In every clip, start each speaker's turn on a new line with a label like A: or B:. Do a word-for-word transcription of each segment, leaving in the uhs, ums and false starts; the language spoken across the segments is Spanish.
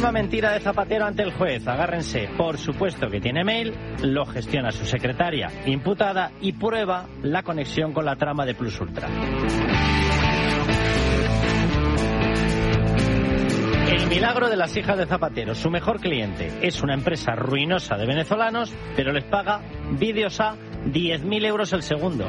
A: Última mentira de Zapatero ante el juez. Agárrense. Por supuesto que tiene mail, lo gestiona su secretaria imputada y prueba la conexión con la trama de Plus Ultra. El milagro de las hijas de Zapatero. Su mejor cliente es una empresa ruinosa de venezolanos, pero les paga vídeos a diez mil euros el segundo.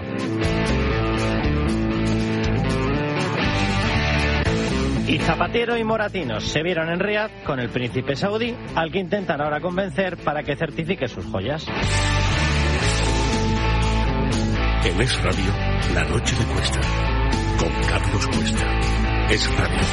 A: Y Zapatero y Moratinos se vieron en Riad con el príncipe saudí, al que intentan ahora convencer para que certifique sus joyas.
B: En Es Radio, la noche de Cuesta, con Carlos Cuesta. Es Radio.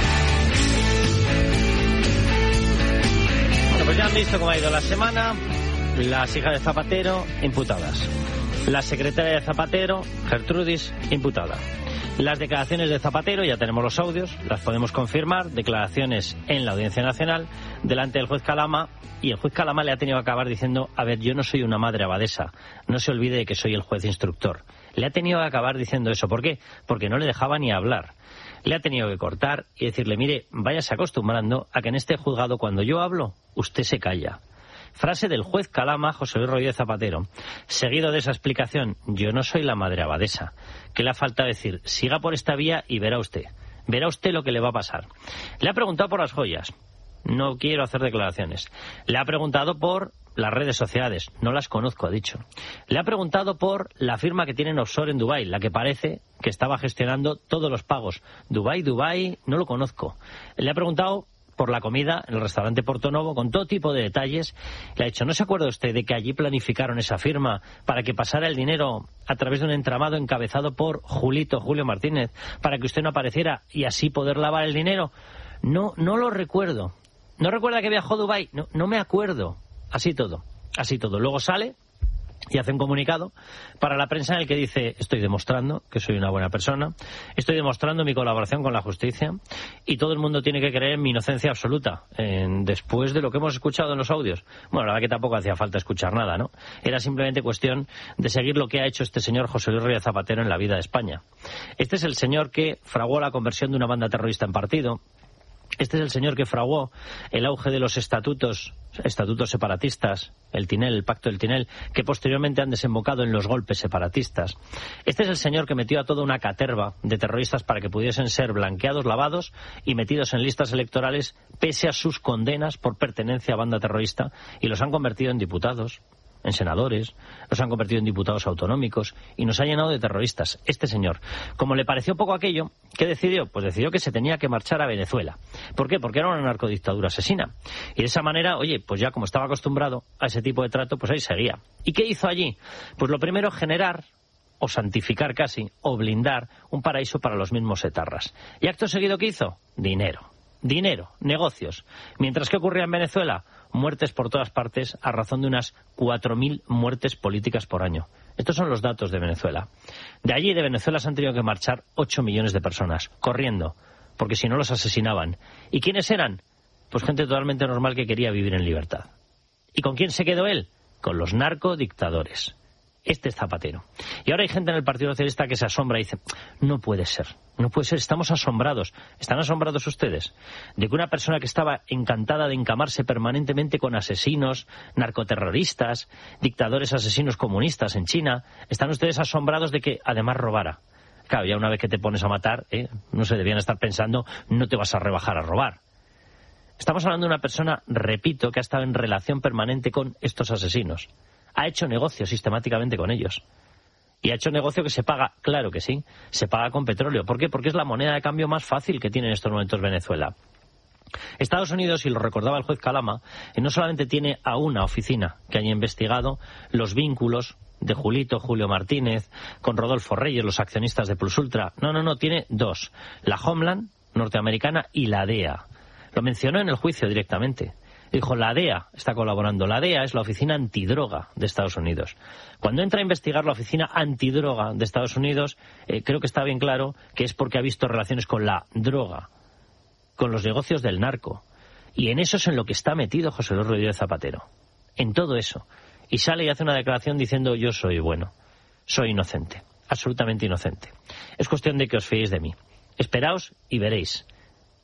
A: Bueno, pues ya han visto cómo ha ido la semana. Las hijas de Zapatero, imputadas. La secretaria de Zapatero, Gertrudis, imputada. Las declaraciones de Zapatero, ya tenemos los audios, las podemos confirmar, declaraciones en la Audiencia Nacional, delante del juez Calama, y el juez Calama le ha tenido que acabar diciendo, a ver, yo no soy una madre abadesa, no se olvide de que soy el juez instructor. Le ha tenido que acabar diciendo eso, ¿por qué? Porque no le dejaba ni hablar. Le ha tenido que cortar y decirle, mire, váyase acostumbrando a que en este juzgado cuando yo hablo, usted se calla. Frase del juez Calama, José Luis Rodríguez Zapatero. Seguido de esa explicación, yo no soy la madre abadesa. ¿Qué le falta decir? Siga por esta vía y verá usted. Verá usted lo que le va a pasar. Le ha preguntado por las joyas. No quiero hacer declaraciones. Le ha preguntado por las redes sociales. No las conozco, ha dicho. Le ha preguntado por la firma que tienen offshore en Dubái, la que parece que estaba gestionando todos los pagos. Dubái, Dubái, no lo conozco. Le ha preguntado por la comida en el restaurante Portonovo, con todo tipo de detalles. Le ha dicho, ¿no se acuerda usted de que allí planificaron esa firma para que pasara el dinero a través de un entramado encabezado por Julito, Julio Martínez, para que usted no apareciera y así poder lavar el dinero? No, no lo recuerdo. ¿No recuerda que viajó a Dubái? No, no me acuerdo. Así todo, así todo. Luego sale y hace un comunicado para la prensa en el que dice, estoy demostrando que soy una buena persona, estoy demostrando mi colaboración con la justicia y todo el mundo tiene que creer en mi inocencia absoluta, en, después de lo que hemos escuchado en los audios. Bueno, la verdad que tampoco hacía falta escuchar nada, ¿no? Era simplemente cuestión de seguir lo que ha hecho este señor José Luis Rodríguez Zapatero en la vida de España. Este es el señor que fraguó la conversión de una banda terrorista en partido. Este es el señor que fraguó el auge de los estatutos, estatutos separatistas, el Tinel, el Pacto del Tinel, que posteriormente han desembocado en los golpes separatistas. Este es el señor que metió a toda una caterva de terroristas para que pudiesen ser blanqueados, lavados y metidos en listas electorales pese a sus condenas por pertenencia a banda terrorista, y los han convertido en diputados, en senadores, los han convertido en diputados autonómicos y nos ha llenado de terroristas. Este señor, como le pareció poco aquello, ¿qué decidió? Pues decidió que se tenía que marchar a Venezuela. ¿Por qué? Porque era una narcodictadura asesina. Y de esa manera, oye, pues ya como estaba acostumbrado a ese tipo de trato, pues ahí seguía. ¿Y qué hizo allí? Pues lo primero, generar, o santificar casi, o blindar un paraíso para los mismos etarras. ¿Y acto seguido qué hizo? Dinero. Dinero, negocios. Mientras que ocurría en Venezuela, muertes por todas partes a razón de unas cuatro mil muertes políticas por año. Estos son los datos de Venezuela. De allí, de Venezuela, se han tenido que marchar ocho millones de personas, corriendo, porque si no los asesinaban. ¿Y quiénes eran? Pues gente totalmente normal que quería vivir en libertad. ¿Y con quién se quedó él? Con los narcodictadores. Este es Zapatero. Y ahora hay gente en el Partido Socialista que se asombra y dice, no puede ser, no puede ser, estamos asombrados. ¿Están asombrados ustedes? De que una persona que estaba encantada de encamarse permanentemente con asesinos, narcoterroristas, dictadores asesinos comunistas en China, ¿están ustedes asombrados de que además robara? Claro, ya una vez que te pones a matar, ¿eh? no se debían estar pensando, no te vas a rebajar a robar. Estamos hablando de una persona, repito, que ha estado en relación permanente con estos asesinos. Ha hecho negocio sistemáticamente con ellos. Y ha hecho negocio que se paga, claro que sí, se paga con petróleo. ¿Por qué? Porque es la moneda de cambio más fácil que tiene en estos momentos Venezuela. Estados Unidos, y lo recordaba el juez Calama, no solamente tiene a una oficina que haya investigado los vínculos de Julito, Julio Martínez, con Rodolfo Reyes, los accionistas de Plus Ultra. No, no, no, tiene dos. La Homeland norteamericana y la D E A. Lo mencionó en el juicio directamente. Dijo, la D E A está colaborando. La D E A es la Oficina Antidroga de Estados Unidos. Cuando entra a investigar la Oficina Antidroga de Estados Unidos, eh, creo que está bien claro que es porque ha visto relaciones con la droga, con los negocios del narco. Y en eso es en lo que está metido José Luis Rodríguez Zapatero. En todo eso. Y sale y hace una declaración diciendo, yo soy bueno, soy inocente, absolutamente inocente. Es cuestión de que os fiéis de mí. Esperaos y veréis.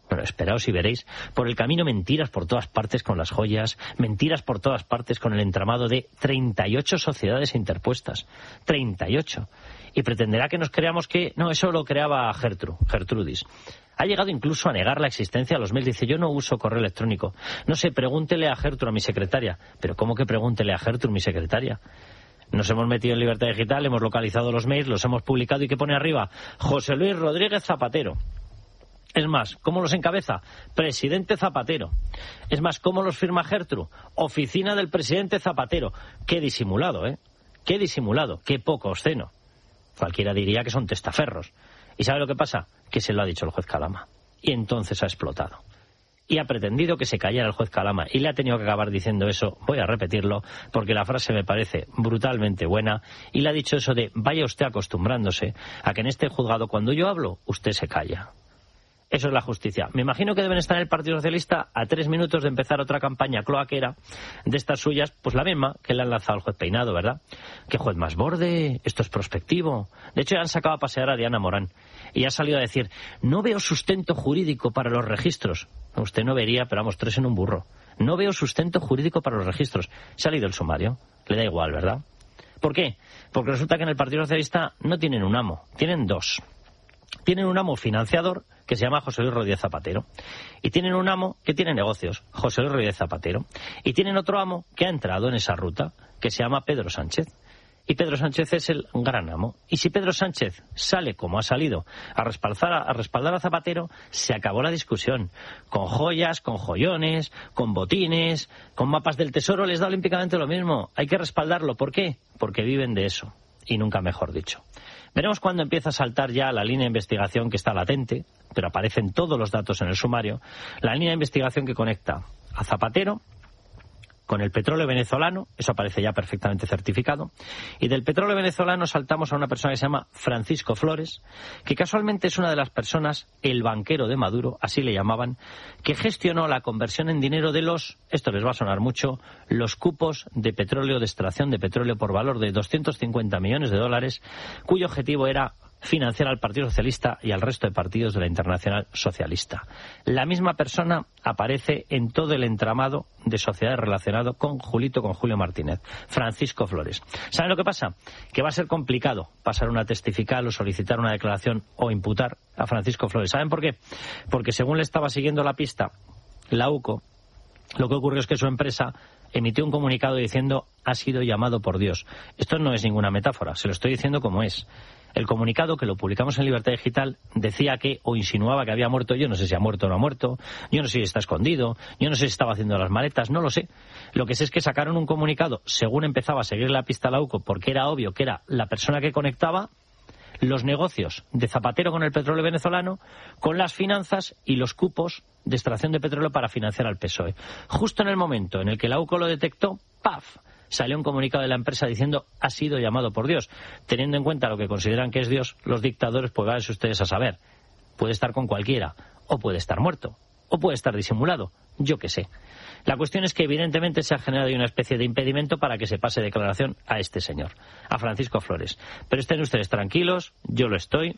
A: Bueno, esperaos y veréis. Por el camino mentiras por todas partes con las joyas, mentiras por todas partes con el entramado de treinta y ocho sociedades interpuestas. treinta y ocho. Y pretenderá que nos creamos que... No, eso lo creaba Gertru, Gertrudis. Ha llegado incluso a negar la existencia de los mails. Dice, yo no uso correo electrónico. No sé, pregúntele a Gertru, a mi secretaria. Pero ¿cómo que pregúntele a Gertru, mi secretaria? Nos hemos metido en Libertad Digital, hemos localizado los mails, los hemos publicado y ¿qué pone arriba? José Luis Rodríguez Zapatero. Es más, ¿cómo los encabeza? Presidente Zapatero. Es más, ¿cómo los firma Gertru? Oficina del presidente Zapatero. Qué disimulado, ¿eh? Qué disimulado, qué poco obsceno. Cualquiera diría que son testaferros. ¿Y sabe lo que pasa? Que se lo ha dicho el juez Calama. Y entonces ha explotado. Y ha pretendido que se callara el juez Calama. Y le ha tenido que acabar diciendo eso. Voy a repetirlo, porque la frase me parece brutalmente buena. Y le ha dicho eso de, vaya usted acostumbrándose a que en este juzgado, cuando yo hablo, usted se calla. Eso es la justicia. Me imagino que deben estar en el Partido Socialista a tres minutos de empezar otra campaña cloaquera de estas suyas, pues la misma que le han lanzado al juez Peinado, ¿verdad? ¿Qué juez más borde? Esto es prospectivo. De hecho, ya han sacado a pasear a Diana Morán. Y ha salido a decir, no veo sustento jurídico para los registros. Usted no vería, pero vamos, tres en un burro. No veo sustento jurídico para los registros. Se ha leído el sumario. Le da igual, ¿verdad? ¿Por qué? Porque resulta que en el Partido Socialista no tienen un amo, tienen dos. Tienen un amo financiador que se llama José Luis Rodríguez Zapatero. Y tienen un amo que tiene negocios, José Luis Rodríguez Zapatero. Y tienen otro amo que ha entrado en esa ruta, que se llama Pedro Sánchez. Y Pedro Sánchez es el gran amo. Y si Pedro Sánchez sale como ha salido a respaldar a, a respaldar a Zapatero, se acabó la discusión. Con joyas, con joyones, con botines, con mapas del tesoro, les da olímpicamente lo mismo. Hay que respaldarlo. ¿Por qué? Porque viven de eso. Y nunca mejor dicho. Veremos cuándo empieza a saltar ya la línea de investigación que está latente, pero aparecen todos los datos en el sumario, la línea de investigación que conecta a Zapatero con el petróleo venezolano, eso aparece ya perfectamente certificado, y del petróleo venezolano saltamos a una persona que se llama Francisco Flores, que casualmente es una de las personas, el banquero de Maduro, así le llamaban, que gestionó la conversión en dinero de los, esto les va a sonar mucho, los cupos de petróleo, de extracción de petróleo por valor de doscientos cincuenta millones de dólares, cuyo objetivo era financiar al Partido Socialista y al resto de partidos de la Internacional Socialista. La misma persona aparece en todo el entramado de sociedades relacionado con Julito, con Julio Martínez, Francisco Flores. ¿Saben lo que pasa? Que va a ser complicado pasar una testifical o solicitar una declaración o imputar a Francisco Flores. ¿Saben por qué? Porque según le estaba siguiendo la pista la U C O, lo que ocurrió es que su empresa emitió un comunicado diciendo ha sido llamado por Dios. Esto no es ninguna metáfora, se lo estoy diciendo como es. El comunicado, que lo publicamos en Libertad Digital, decía que, o insinuaba que había muerto, yo no sé si ha muerto o no ha muerto, yo no sé si está escondido, yo no sé si estaba haciendo las maletas, no lo sé. Lo que sé es que sacaron un comunicado, según empezaba a seguir la pista la U C O, porque era obvio que era la persona que conectaba los negocios de Zapatero con el petróleo venezolano, con las finanzas y los cupos de extracción de petróleo para financiar al P S O E. Justo en el momento en el que la U C O lo detectó, ¡paf!, salió un comunicado de la empresa diciendo ha sido llamado por Dios. Teniendo en cuenta lo que consideran que es Dios, los dictadores, pues váyanse ustedes a saber. Puede estar con cualquiera, o puede estar muerto, o puede estar disimulado, yo qué sé. La cuestión es que evidentemente se ha generado una especie de impedimento para que se pase declaración a este señor, a Francisco Flores. Pero estén ustedes tranquilos, yo lo estoy.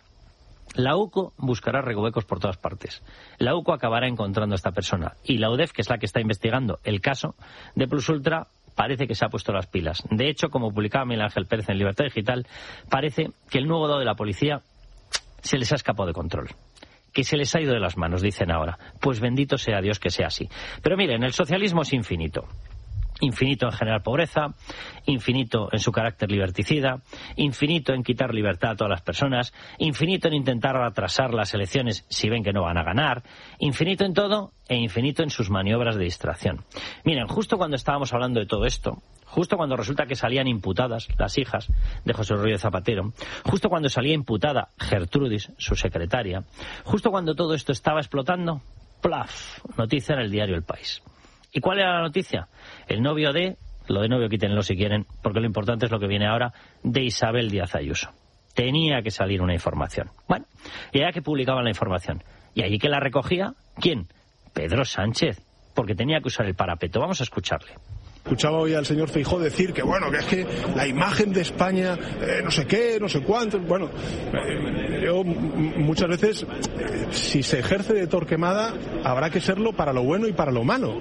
A: La U C O buscará recovecos por todas partes. La U C O acabará encontrando a esta persona. Y la U D E F, que es la que está investigando el caso de Plus Ultra, parece que se ha puesto las pilas. De hecho, como publicaba Miguel Ángel Pérez en Libertad Digital, parece que el nuevo dado de la policía se les ha escapado de control. Que se les ha ido de las manos, dicen ahora. Pues bendito sea Dios que sea así. Pero miren, el socialismo es infinito. Infinito en generar pobreza, infinito en su carácter liberticida, infinito en quitar libertad a todas las personas, infinito en intentar atrasar las elecciones si ven que no van a ganar, infinito en todo e infinito en sus maniobras de distracción. Miren, justo cuando estábamos hablando de todo esto, justo cuando resulta que salían imputadas las hijas de José Rodríguez Zapatero, justo cuando salía imputada Gertrudis, su secretaria, justo cuando todo esto estaba explotando, ¡plaf!, noticia en el diario El País. ¿Y cuál era la noticia? El novio de, lo de novio quítenlo si quieren, porque lo importante es lo que viene ahora, de Isabel Díaz Ayuso. Tenía que salir una información. Bueno, y era que publicaban la información. ¿Y allí que la recogía? ¿Quién? Pedro Sánchez, porque tenía que usar el parapeto. Vamos a escucharle.
C: Escuchaba hoy al señor Feijóo decir que bueno, que es que la imagen de España, eh, no sé qué, no sé cuánto. Bueno, eh, yo m- muchas veces, eh, si se ejerce de Torquemada, habrá que serlo para lo bueno y para lo malo.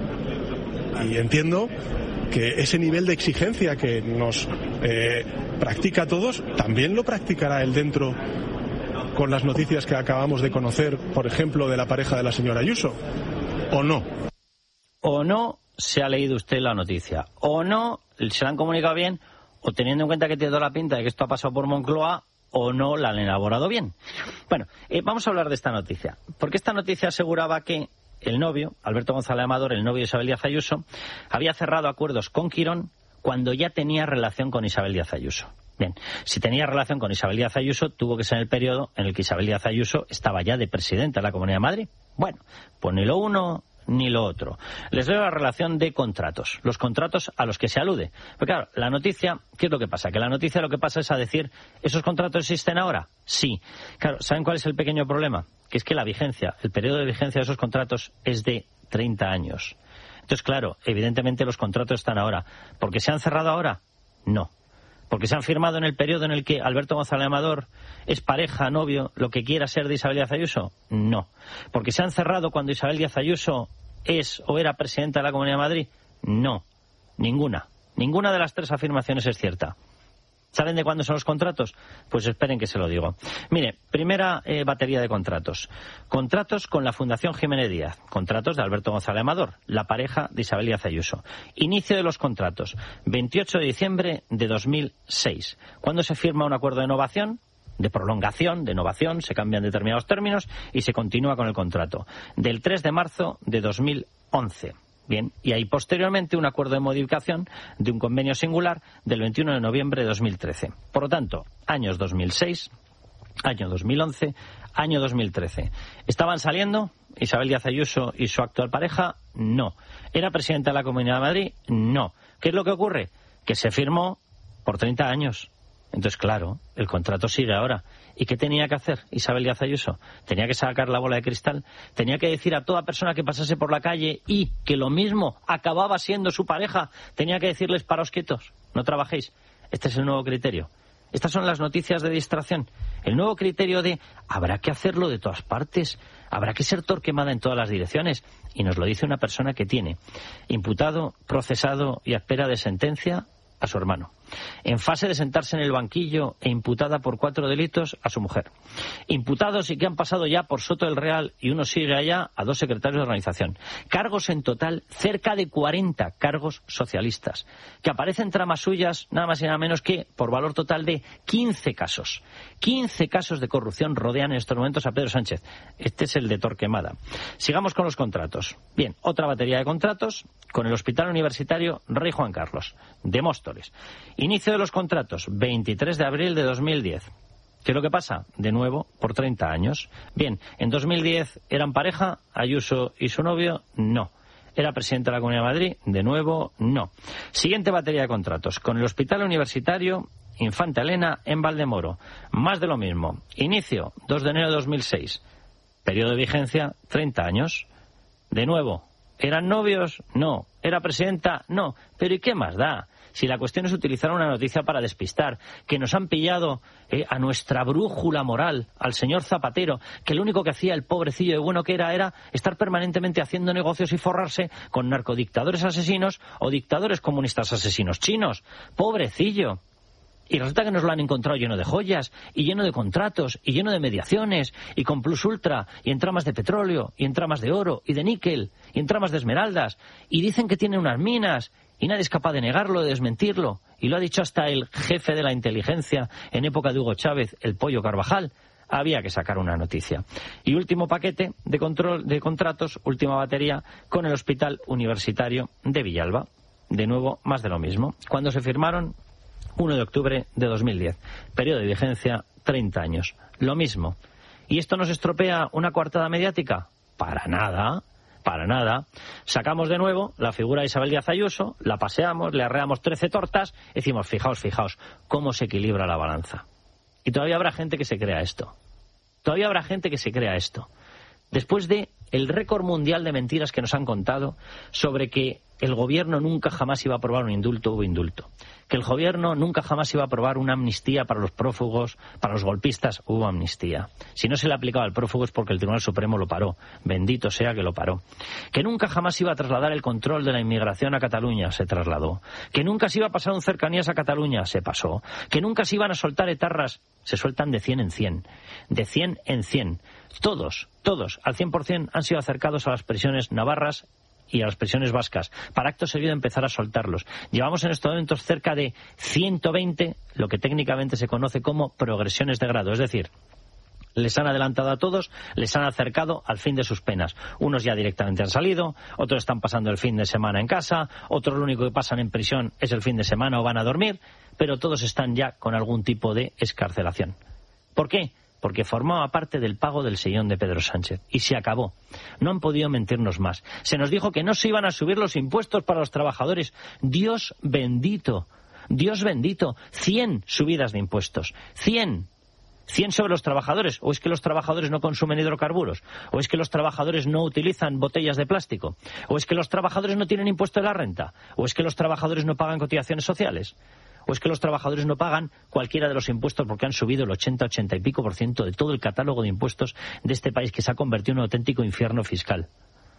C: Y entiendo que ese nivel de exigencia que nos eh, practica a todos, también lo practicará él dentro con las noticias que acabamos de conocer, por ejemplo, de la pareja de la señora Ayuso, ¿o no?
A: ¿O no se ha leído usted la noticia? ¿O no se la han comunicado bien? ¿O teniendo en cuenta que tiene toda la pinta de que esto ha pasado por Moncloa, o no la han elaborado bien? Bueno, eh, vamos a hablar de esta noticia, porque esta noticia aseguraba que el novio, Alberto González Amador, el novio de Isabel Díaz Ayuso, había cerrado acuerdos con Quirón cuando ya tenía relación con Isabel Díaz Ayuso. Bien, si tenía relación con Isabel Díaz Ayuso, tuvo que ser en el periodo en el que Isabel Díaz Ayuso estaba ya de presidenta de la Comunidad de Madrid. Bueno, pues ni lo uno ni lo otro. Les leo la relación de contratos, los contratos a los que se alude. Porque claro, la noticia, ¿qué es lo que pasa? Que la noticia lo que pasa es a decir, ¿esos contratos existen ahora? Sí. Claro, ¿saben cuál es el pequeño problema? Que es que la vigencia, el periodo de vigencia de esos contratos es de treinta años. Entonces, claro, evidentemente los contratos están ahora. ¿Porque se han cerrado ahora? No. ¿Porque se han firmado en el periodo en el que Alberto González Amador es pareja, novio, lo que quiera ser de Isabel Díaz Ayuso? No. ¿Porque se han cerrado cuando Isabel Díaz Ayuso es o era presidenta de la Comunidad de Madrid? No. Ninguna. Ninguna de las tres afirmaciones es cierta. ¿Saben de cuándo son los contratos? Pues esperen que se lo digo. Mire, primera eh, batería de contratos. Contratos con la Fundación Jiménez Díaz. Contratos de Alberto González Amador, la pareja de Isabel Díaz Ayuso. Inicio de los contratos, veintiocho de diciembre de dos mil seis. ¿Cuándo se firma un acuerdo de novación? De prolongación, de novación, se cambian determinados términos y se continúa con el contrato. Del tres de marzo de dos mil once. Bien, y hay posteriormente un acuerdo de modificación de un convenio singular del veintiuno de noviembre de dos mil trece. Por lo tanto, años dos mil seis, año dos mil once, año dos mil trece. ¿Estaban saliendo Isabel Díaz Ayuso y su actual pareja? No. ¿Era presidenta de la Comunidad de Madrid? No. ¿Qué es lo que ocurre? Que se firmó por treinta años. Entonces, claro, el contrato sigue ahora. ¿Y qué tenía que hacer Isabel Díaz Ayuso? Tenía que sacar la bola de cristal, tenía que decir a toda persona que pasase por la calle y que lo mismo acababa siendo su pareja, tenía que decirles paraos quietos, no trabajéis. Este es el nuevo criterio. Estas son las noticias de distracción. El nuevo criterio de habrá que hacerlo de todas partes, habrá que ser Torquemada en todas las direcciones. Y nos lo dice una persona que tiene imputado, procesado y a espera de sentencia a su hermano. En fase de sentarse en el banquillo e imputada por cuatro delitos a su mujer. Imputados y que han pasado ya por Soto del Real y uno sigue allá a dos secretarios de organización. Cargos en total, cerca de cuarenta cargos socialistas. Que aparecen tramas suyas, nada más y nada menos que por valor total de quince casos. quince casos de corrupción rodean en estos momentos a Pedro Sánchez. Este es el de Torquemada. Sigamos con los contratos. Bien, otra batería de contratos con el Hospital Universitario Rey Juan Carlos, de Móstoles. Inicio de los contratos, veintitrés de abril de dos mil diez. ¿Qué es lo que pasa? De nuevo, por treinta años. Bien, en dos mil diez eran pareja, Ayuso y su novio, no. ¿Era presidente de la Comunidad de Madrid? De nuevo, no. Siguiente batería de contratos, con el Hospital Universitario Infanta Elena en Valdemoro. Más de lo mismo. Inicio, dos de enero de dos mil seis. Periodo de vigencia, treinta años. De nuevo, ¿eran novios? No. ¿Era presidenta? No. ¿Pero y qué más da? Si la cuestión es utilizar una noticia para despistar, que nos han pillado eh, a nuestra brújula moral, al señor Zapatero, que lo único que hacía el pobrecillo de bueno que era, era estar permanentemente haciendo negocios y forrarse con narcodictadores asesinos o dictadores comunistas asesinos chinos. Pobrecillo. Y resulta que nos lo han encontrado lleno de joyas, y lleno de contratos, y lleno de mediaciones, y con plus ultra, y en tramas de petróleo, y en tramas de oro, y de níquel, y en tramas de esmeraldas, y dicen que tiene unas minas, y nadie es capaz de negarlo, de desmentirlo, y lo ha dicho hasta el jefe de la inteligencia en época de Hugo Chávez, el Pollo Carvajal. Había que sacar una noticia. Y último paquete de control de contratos, última batería, con el Hospital Universitario de Villalba. De nuevo, más de lo mismo. ¿Cuándo se firmaron? uno de octubre de dos mil diez. Periodo de vigencia, treinta años. Lo mismo. ¿Y esto nos estropea una coartada mediática? Para nada, para nada. Sacamos de nuevo la figura de Isabel Díaz Ayuso, la paseamos, le arreamos trece tortas, y decimos, fijaos, fijaos, cómo se equilibra la balanza. Y todavía habrá gente que se crea esto. Todavía habrá gente que se crea esto. Después de el récord mundial de mentiras que nos han contado sobre que el gobierno nunca jamás iba a aprobar un indulto, hubo indulto. Que el gobierno nunca jamás iba a aprobar una amnistía para los prófugos, para los golpistas, hubo amnistía. Si no se le aplicaba al prófugo es porque el Tribunal Supremo lo paró. Bendito sea que lo paró. Que nunca jamás iba a trasladar el control de la inmigración a Cataluña, se trasladó. Que nunca se iba a pasar un cercanías a Cataluña, se pasó. Que nunca se iban a soltar etarras, se sueltan de cien en cien. De cien en cien. Todos, todos, al cien por cien han sido acercados a las prisiones navarras y a las prisiones vascas, para acto seguido empezar a soltarlos. Llevamos en estos momentos cerca de ciento veinte, lo que técnicamente se conoce como progresiones de grado, es decir, les han adelantado a todos, les han acercado al fin de sus penas. Unos ya directamente han salido, otros están pasando el fin de semana en casa, otros lo único que pasan en prisión es el fin de semana o van a dormir, pero todos están ya con algún tipo de excarcelación. ¿Por qué? Porque formaba parte del pago del sillón de Pedro Sánchez. Y se acabó. No han podido mentirnos más. Se nos dijo que no se iban a subir los impuestos para los trabajadores. Dios bendito. Dios bendito. Cien subidas de impuestos. Cien. Cien sobre los trabajadores. ¿O es que los trabajadores no consumen hidrocarburos? ¿O es que los trabajadores no utilizan botellas de plástico? ¿O es que los trabajadores no tienen impuesto de la renta? ¿O es que los trabajadores no pagan cotizaciones sociales? ¿O es que los trabajadores no pagan cualquiera de los impuestos porque han subido el ochenta, ochenta y pico por ciento de todo el catálogo de impuestos de este país que se ha convertido en un auténtico infierno fiscal?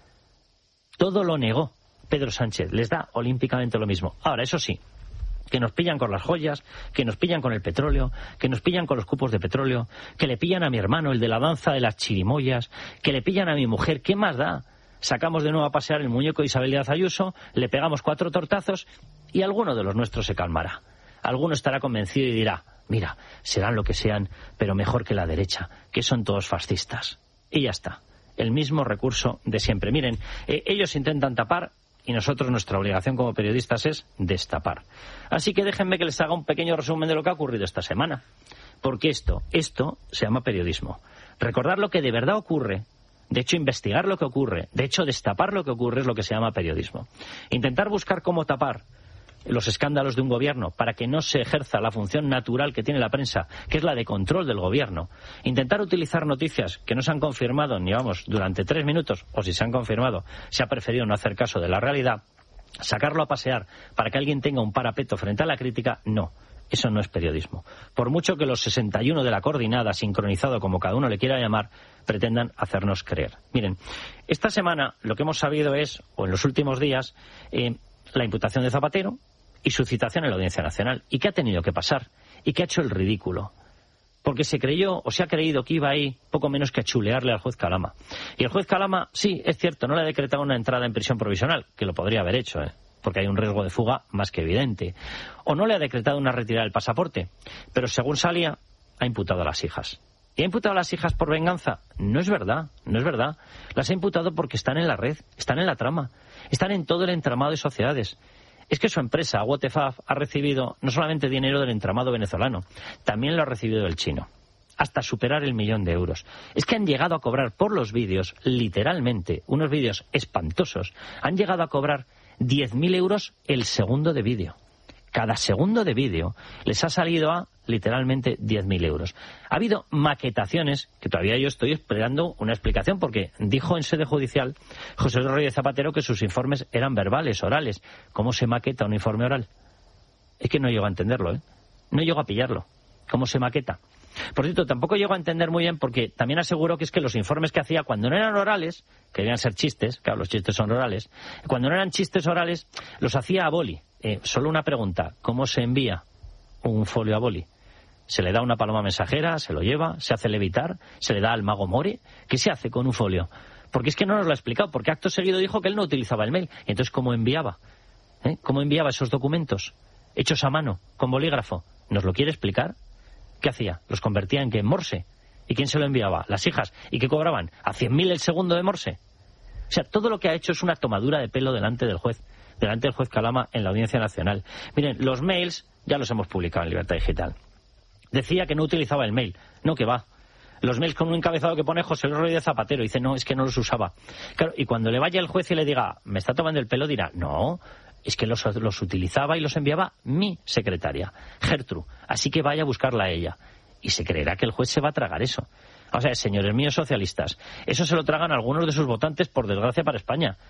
A: Todo lo negó Pedro Sánchez. Les da olímpicamente lo mismo. Ahora, eso sí, que nos pillan con las joyas, que nos pillan con el petróleo, que nos pillan con los cupos de petróleo, que le pillan a mi hermano, el de la danza de las chirimoyas, que le pillan a mi mujer. ¿Qué más da? Sacamos de nuevo a pasear el muñeco de Isabel Díaz Ayuso, le pegamos cuatro tortazos y alguno de los nuestros se calmará. Alguno estará convencido y dirá, mira, serán lo que sean, pero mejor que la derecha, que son todos fascistas. Y ya está. El mismo recurso de siempre. Miren, eh, ellos intentan tapar y nosotros nuestra obligación como periodistas es destapar. Así que déjenme que les haga un pequeño resumen de lo que ha ocurrido esta semana. Porque esto, esto se llama periodismo. Recordar lo que de verdad ocurre, de hecho investigar lo que ocurre, de hecho destapar lo que ocurre es lo que se llama periodismo. Intentar buscar cómo tapar los escándalos de un gobierno para que no se ejerza la función natural que tiene la prensa, que es la de control del gobierno. Intentar utilizar noticias que no se han confirmado ni vamos durante tres minutos, o si se han confirmado, se ha preferido no hacer caso de la realidad, sacarlo a pasear para que alguien tenga un parapeto frente a la crítica, no. Eso no es periodismo. Por mucho que los sesenta y uno de la coordinada, sincronizado como cada uno le quiera llamar, pretendan hacernos creer. Miren, esta semana lo que hemos sabido es, o en los últimos días, eh, la imputación de Zapatero y su citación en la Audiencia Nacional. ¿Y qué ha tenido que pasar? ¿Y qué ha hecho el ridículo? Porque se creyó, o se ha creído que iba ahí poco menos que a chulearle al juez Calama. Y el juez Calama, sí, es cierto, no le ha decretado una entrada en prisión provisional, que lo podría haber hecho, ¿eh? Porque hay un riesgo de fuga más que evidente. O no le ha decretado una retirada del pasaporte, pero según salía, ha imputado a las hijas. ¿Y ha imputado a las hijas por venganza? No es verdad, no es verdad. Las ha imputado porque están en la red, están en la trama, están en todo el entramado de sociedades. Es que su empresa, Watefaf, ha recibido no solamente dinero del entramado venezolano, también lo ha recibido del chino, hasta superar el millón de euros. Es que han llegado a cobrar por los vídeos, literalmente, unos vídeos espantosos, han llegado a cobrar diez mil euros el segundo de vídeo. Cada segundo de vídeo les ha salido a, literalmente, diez mil euros. Ha habido maquetaciones, que todavía yo estoy esperando una explicación, porque dijo en sede judicial José Luis Rodríguez Zapatero que sus informes eran verbales, orales. ¿Cómo se maqueta un informe oral? Es que no llego a entenderlo, ¿eh? No llego a pillarlo. ¿Cómo se maqueta? Por cierto, tampoco llego a entender muy bien, porque también aseguró que es que los informes que hacía cuando no eran orales, que debían ser chistes, claro, los chistes son orales, cuando no eran chistes orales, los hacía a boli. Eh, solo una pregunta, ¿cómo se envía un folio a boli? ¿Se le da una paloma mensajera, se lo lleva, se hace levitar, se le da al mago More? ¿Qué se hace con un folio? Porque es que no nos lo ha explicado, porque acto seguido dijo que él no utilizaba el mail. Y entonces, ¿cómo enviaba? ¿Eh? ¿Cómo enviaba esos documentos hechos a mano, con bolígrafo? ¿Nos lo quiere explicar? ¿Qué hacía? ¿Los convertía en qué? ¿En Morse? ¿Y quién se lo enviaba? Las hijas. ¿Y qué cobraban? ¿A cien mil el segundo de Morse? O sea, todo lo que ha hecho es una tomadura de pelo delante del juez, delante del juez Calama en la Audiencia Nacional. Miren, los mails ya los hemos publicado en Libertad Digital. Decía que no utilizaba el mail. No, que va. Los mails con un encabezado que pone José Luis Rodríguez Zapatero. Dice, no, es que no los usaba. Claro, y cuando le vaya el juez y le diga, me está tomando el pelo, dirá, no, es que los, los utilizaba y los enviaba mi secretaria, Gertrude. Así que vaya a buscarla a ella. Y se creerá que el juez se va a tragar eso. O sea, señores míos socialistas, eso se lo tragan algunos de sus votantes, por desgracia para España.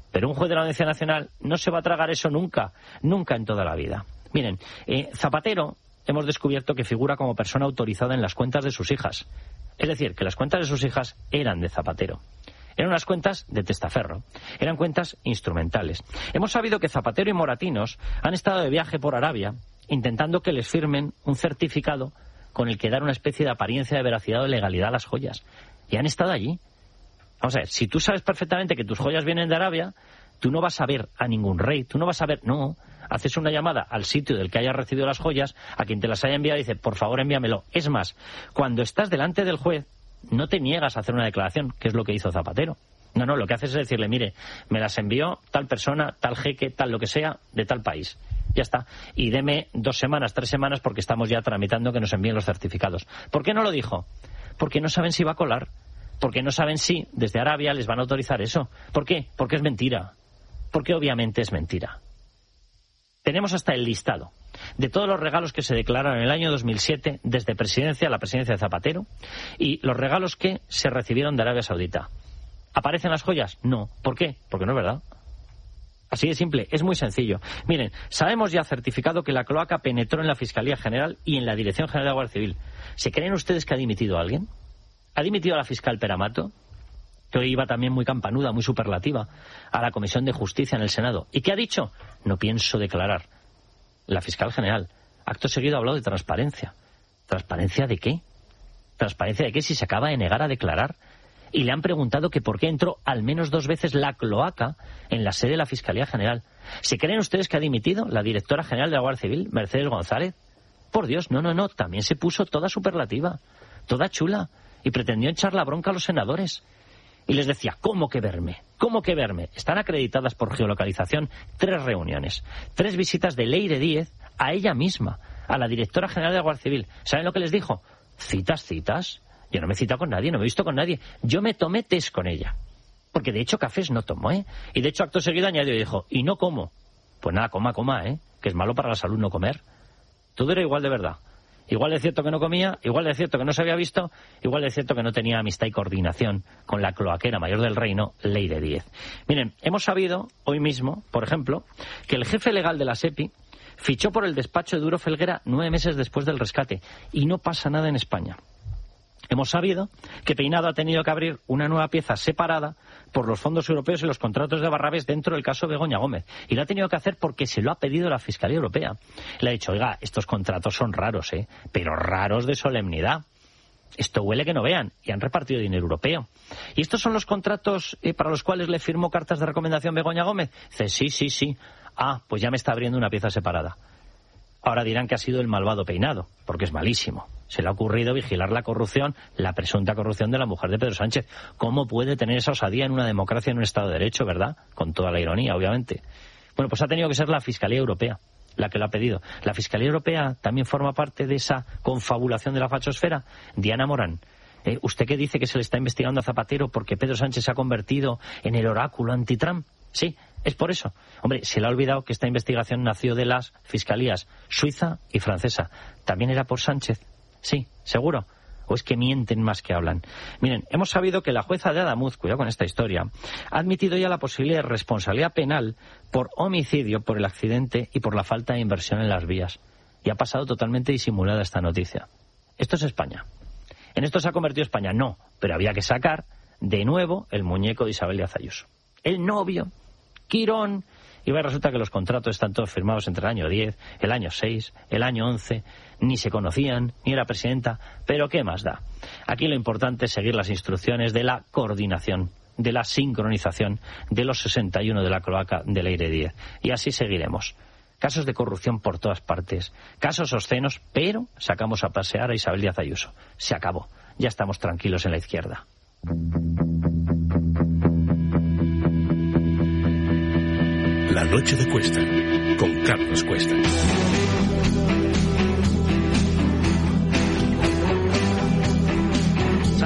A: Pero un juez de la Audiencia Nacional no se va a tragar eso nunca, nunca en toda la vida. Miren, eh, Zapatero hemos descubierto que figura como persona autorizada en las cuentas de sus hijas. Es decir, que las cuentas de sus hijas eran de Zapatero. Eran unas cuentas de testaferro. Eran cuentas instrumentales. Hemos sabido que Zapatero y Moratinos han estado de viaje por Arabia intentando que les firmen un certificado con el que dar una especie de apariencia de veracidad o legalidad a las joyas. Y han estado allí. Vamos a ver, si tú sabes perfectamente que tus joyas vienen de Arabia, tú no vas a ver a ningún rey, tú no vas a ver... No, haces una llamada al sitio del que hayas recibido las joyas, a quien te las haya enviado y dice, por favor envíamelo. Es más, cuando estás delante del juez, no te niegas a hacer una declaración, que es lo que hizo Zapatero. No, no, lo que haces es decirle, mire, me las envió tal persona, tal jeque, tal lo que sea, de tal país. Ya está. Y deme dos semanas, tres semanas, porque estamos ya tramitando que nos envíen los certificados. ¿Por qué no lo dijo? Porque no saben si va a colar. Porque no saben si desde Arabia les van a autorizar eso. ¿Por qué? Porque es mentira. Porque obviamente es mentira. Tenemos hasta el listado de todos los regalos que se declararon en el año dos mil siete desde presidencia a la presidencia de Zapatero y los regalos que se recibieron de Arabia Saudita. ¿Aparecen las joyas? No. ¿Por qué? Porque no es verdad. Así de simple, es muy sencillo. Miren, sabemos ya certificado que la cloaca penetró en la Fiscalía General y en la Dirección General de la Guardia Civil. ¿Se creen ustedes que ha dimitido a alguien? ¿Ha dimitido a la fiscal Peramato? Que hoy iba también muy campanuda, muy superlativa, a la Comisión de Justicia en el Senado. ¿Y qué ha dicho? No pienso declarar. La fiscal general, acto seguido, ha hablado de transparencia. ¿Transparencia de qué? ¿Transparencia de qué si se acaba de negar a declarar? Y le han preguntado que por qué entró al menos dos veces la cloaca en la sede de la Fiscalía General. ¿Se creen ustedes que ha dimitido la directora general de la Guardia Civil, Mercedes González? Por Dios, no, no, no, también se puso toda superlativa, toda chula, y pretendió echar la bronca a los senadores. Y les decía, ¿cómo que verme? ¿Cómo que verme? Están acreditadas por geolocalización tres reuniones, tres visitas de Leire Díez a ella misma, a la directora general de la Guardia Civil. ¿Saben lo que les dijo? Citas, citas. Yo no me he citado con nadie, no me he visto con nadie. Yo me tomé test con ella. Porque de hecho cafés no tomo, ¿eh? Y de hecho acto seguido añadió y dijo, ¿y no como? Pues nada, coma, coma, ¿eh? Que es malo para la salud no comer. Todo era igual de verdad. Igual es cierto que no comía, igual es cierto que no se había visto, igual es cierto que no tenía amistad y coordinación con la cloaquera mayor del reino, Leire Díez. Miren, hemos sabido hoy mismo, por ejemplo, que el jefe legal de la SEPI fichó por el despacho de Duro Felguera nueve meses después del rescate y no pasa nada en España. Hemos sabido que Peinado ha tenido que abrir una nueva pieza separada por los fondos europeos y los contratos de Barrabés dentro del caso Begoña Gómez. Y lo ha tenido que hacer porque se lo ha pedido la Fiscalía Europea. Le ha dicho, oiga, estos contratos son raros, ¿eh? Pero raros de solemnidad. Esto huele que no vean. Y han repartido dinero europeo. ¿Y estos son los contratos eh, para los cuales le firmó cartas de recomendación Begoña Gómez? Dice, sí, sí, sí. Ah, pues ya me está abriendo una pieza separada. Ahora dirán que ha sido el malvado Peinado, porque es malísimo. Se le ha ocurrido vigilar la corrupción, la presunta corrupción de la mujer de Pedro Sánchez. ¿Cómo puede tener esa osadía en una democracia, en un Estado de Derecho, verdad? Con toda la ironía, obviamente. Bueno, pues ha tenido que ser la Fiscalía Europea la que lo ha pedido. La Fiscalía Europea también forma parte de esa confabulación de la fachosfera. Diana Morán, eh, ¿usted qué dice que se le está investigando a Zapatero porque Pedro Sánchez se ha convertido en el oráculo anti-Trump? Sí, es por eso. Hombre, se le ha olvidado que esta investigación nació de las fiscalías suiza y francesa. ¿También era por Sánchez? Sí, seguro. ¿O es que mienten más que hablan? Miren, hemos sabido que la jueza de Adamuz, cuidado con esta historia, ha admitido ya la posibilidad de responsabilidad penal por homicidio por el accidente y por la falta de inversión en las vías. Y ha pasado totalmente disimulada esta noticia. Esto es España. ¿En esto se ha convertido España? No, pero había que sacar de nuevo el muñeco de Isabel Díaz Ayuso. El novio, Quirón. Y resulta que los contratos están todos firmados entre el año diez, el año seis, el año once, ni se conocían, ni era presidenta, pero ¿qué más da? Aquí lo importante es seguir las instrucciones de la coordinación, de la sincronización de los sesenta y uno de la cloaca de Leire Díez. Y así seguiremos. Casos de corrupción por todas partes, casos obscenos, pero sacamos a pasear a Isabel Díaz Ayuso. Se acabó. Ya estamos tranquilos en la izquierda.
B: La noche de Cuesta, con Carlos Cuesta.
A: Sandra León,